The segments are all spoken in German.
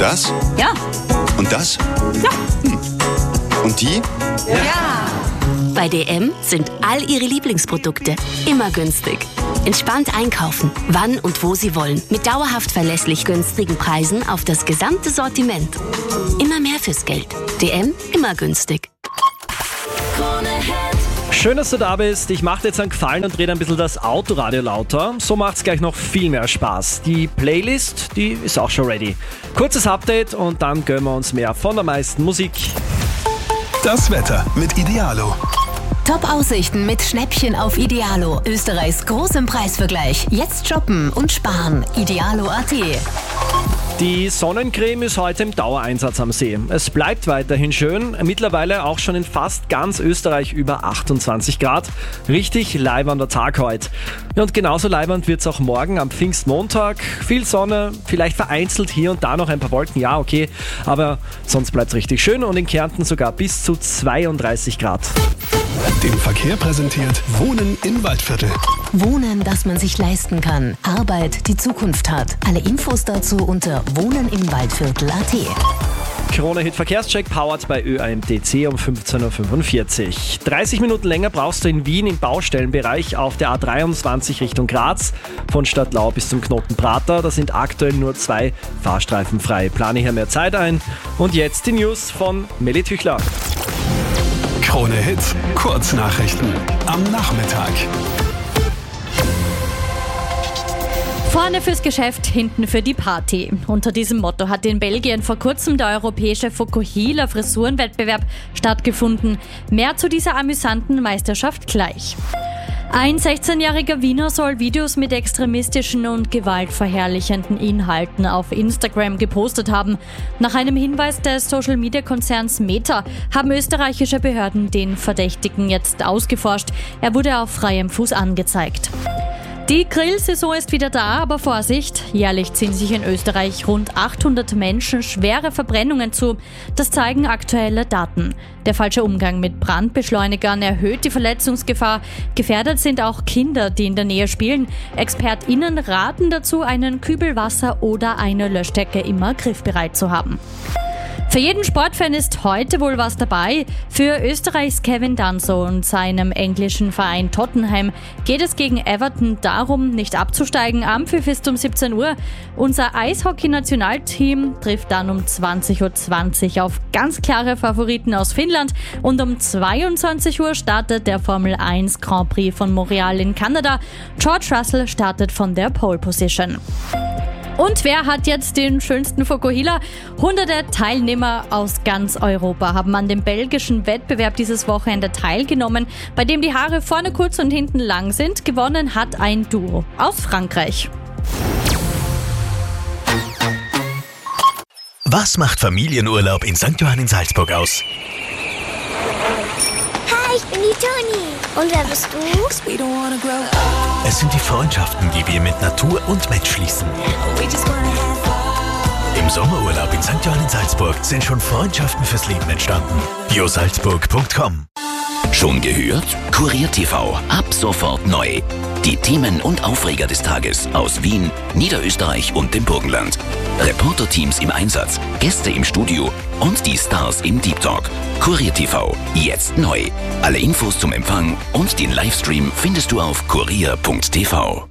das? Ja. Und das? Ja. Und die? Ja. Bei DM sind all Ihre Lieblingsprodukte immer günstig. Entspannt einkaufen, wann und wo Sie wollen. Mit dauerhaft verlässlich günstigen Preisen auf das gesamte Sortiment. Immer mehr fürs Geld. DM, immer günstig. Schön, dass du da bist. Ich mache dir jetzt einen Gefallen und drehe ein bisschen das Autoradio lauter. So macht es gleich noch viel mehr Spaß. Die Playlist, die ist auch schon ready. Kurzes Update und dann gönnen wir uns mehr von der meisten Musik. Das Wetter mit Idealo. Top-Aussichten mit Schnäppchen auf Idealo. Österreichs großem Preisvergleich. Jetzt shoppen und sparen. Idealo.at. Die Sonnencreme ist heute im Dauereinsatz am See. Es bleibt weiterhin schön, mittlerweile auch schon in fast ganz Österreich über 28 Grad. Richtig leibernder Tag heute. Ja, und genauso leibernd wird es auch morgen am Pfingstmontag. Viel Sonne, vielleicht vereinzelt hier und da noch ein paar Wolken, ja okay, aber sonst bleibt es richtig schön und in Kärnten sogar bis zu 32 Grad. Den Verkehr präsentiert Wohnen im Waldviertel. Wohnen, das man sich leisten kann. Arbeit, die Zukunft hat. Alle Infos dazu unter wohnenimwaldviertel.at. Krone-Hit Verkehrscheck powered bei ÖAMTC um 15.45 Uhr. 30 Minuten länger brauchst du in Wien im Baustellenbereich auf der A23 Richtung Graz. Von Stadtlau bis zum Knoten Prater. Da sind aktuell nur 2 Fahrstreifen frei. Plane hier mehr Zeit ein. Und jetzt die News von Melly Tüchler. Krone-Hit Kurznachrichten am Nachmittag. Vorne fürs Geschäft, hinten für die Party. Unter diesem Motto hat in Belgien vor kurzem der europäische Fokuhila Frisurenwettbewerb stattgefunden. Mehr zu dieser amüsanten Meisterschaft gleich. Ein 16-jähriger Wiener soll Videos mit extremistischen und gewaltverherrlichenden Inhalten auf Instagram gepostet haben. Nach einem Hinweis des Social-Media-Konzerns Meta haben österreichische Behörden den Verdächtigen jetzt ausgeforscht. Er wurde auf freiem Fuß angezeigt. Die Grillsaison ist wieder da, aber Vorsicht, jährlich ziehen sich in Österreich rund 800 Menschen schwere Verbrennungen zu. Das zeigen aktuelle Daten. Der falsche Umgang mit Brandbeschleunigern erhöht die Verletzungsgefahr. Gefährdet sind auch Kinder, die in der Nähe spielen. ExpertInnen raten dazu, einen Kübel Wasser oder eine Löschdecke immer griffbereit zu haben. Für jeden Sportfan ist heute wohl was dabei. Für Österreichs Kevin Danso und seinem englischen Verein Tottenham geht es gegen Everton darum, nicht abzusteigen. Am Pfiff ist um 17 Uhr. Unser Eishockey-Nationalteam trifft dann um 20.20 Uhr auf ganz klare Favoriten aus Finnland. Und um 22 Uhr startet der Formel 1 Grand Prix von Montreal in Kanada. George Russell startet von der Pole Position. Und wer hat jetzt den schönsten Fokuhila? Hunderte Teilnehmer aus ganz Europa haben an dem belgischen Wettbewerb dieses Wochenende teilgenommen, bei dem die Haare vorne kurz und hinten lang sind. Gewonnen hat ein Duo aus Frankreich. Was macht Familienurlaub in St. Johann in Salzburg aus? Hi, ich bin die Toni. Und wer bist du? Es sind die Freundschaften, die wir mit Natur und Mensch schließen. Im Sommerurlaub in St. Johann in Salzburg sind schon Freundschaften fürs Leben entstanden. biosalzburg.com. Schon gehört? Kurier TV. Ab sofort neu. Die Themen und Aufreger des Tages aus Wien, Niederösterreich und dem Burgenland. Reporterteams im Einsatz, Gäste im Studio und die Stars im Deep Talk. Kurier TV. Jetzt neu. Alle Infos zum Empfang und den Livestream findest du auf kurier.tv.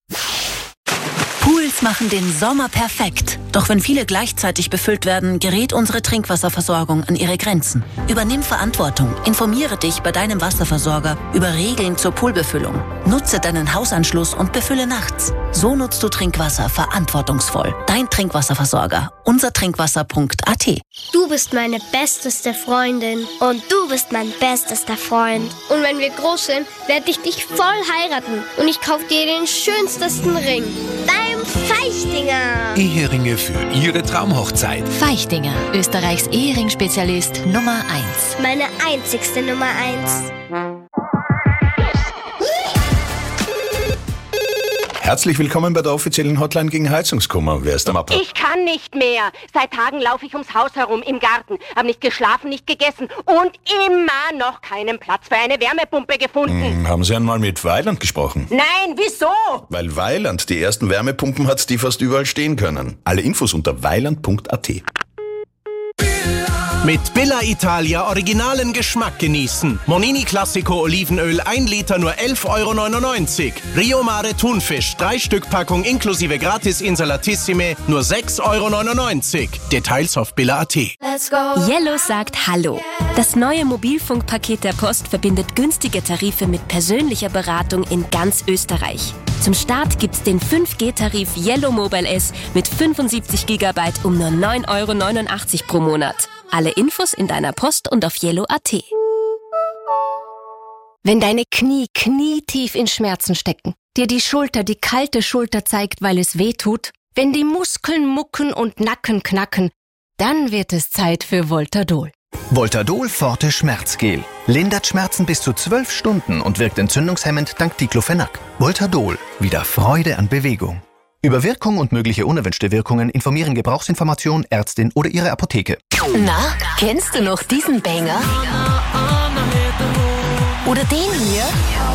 Pools machen den Sommer perfekt. Doch wenn viele gleichzeitig befüllt werden, gerät unsere Trinkwasserversorgung an ihre Grenzen. Übernimm Verantwortung. Informiere dich bei deinem Wasserversorger über Regeln zur Poolbefüllung. Nutze deinen Hausanschluss und befülle nachts. So nutzt du Trinkwasser verantwortungsvoll. Dein Trinkwasserversorger. Unsertrinkwasser.at. Du bist meine besteste Freundin. Und du bist mein bestester Freund. Und wenn wir groß sind, werde ich dich voll heiraten. Und ich kaufe dir den schönsten Ring. Dein Feichtinger. Eheringe für Ihre Traumhochzeit. Feichtinger, Österreichs Ehering-Spezialist Nummer 1. Meine einzigste Nummer 1. Herzlich willkommen bei der offiziellen Hotline gegen Heizungskummer. Wer ist am Apparat? Ich kann nicht mehr. Seit Tagen laufe ich ums Haus herum, im Garten. Hab nicht geschlafen, nicht gegessen und immer noch keinen Platz für eine Wärmepumpe gefunden. Haben Sie einmal mit Weiland gesprochen? Nein, wieso? Weil Weiland die ersten Wärmepumpen hat, die fast überall stehen können. Alle Infos unter weiland.at. Mit Billa Italia originalen Geschmack genießen. Monini Classico Olivenöl 1 Liter nur 11,99 €. Rio Mare Thunfisch 3 Stück Packung inklusive Gratis Insalatissime nur 6,99 €. Details auf billa.at. Yellow sagt Hallo. Das neue Mobilfunkpaket der Post verbindet günstige Tarife mit persönlicher Beratung in ganz Österreich. Zum Start gibt's den 5G-Tarif Yellow Mobile S mit 75 GB um nur 9,89 € pro Monat. Alle Infos in deiner Post und auf yellow.at. Wenn deine Knie knietief in Schmerzen stecken, dir die Schulter die kalte Schulter zeigt, weil es weh tut, wenn die Muskeln mucken und Nacken knacken, dann wird es Zeit für Voltadol. Voltadol Forte Schmerzgel. Lindert Schmerzen bis zu 12 Stunden und wirkt entzündungshemmend dank Diclofenac. Voltadol. Wieder Freude an Bewegung. Über Wirkung und mögliche unerwünschte Wirkungen informieren Gebrauchsinformation, Ärztin oder Ihre Apotheke. Na, kennst du noch diesen Banger? Oder den hier?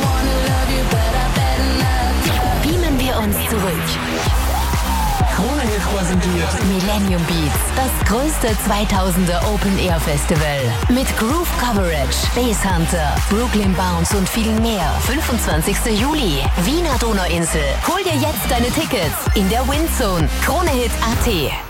Beamen wir uns zurück. Krone-Hit präsentiert Millennium Beats, das größte 2000er Open-Air Festival. Mit Groove Coverage, Bass Hunter, Brooklyn Bounce und viel mehr. 25. Juli, Wiener Donauinsel. Hol dir jetzt deine Tickets in der Windzone. Krone-Hit.at.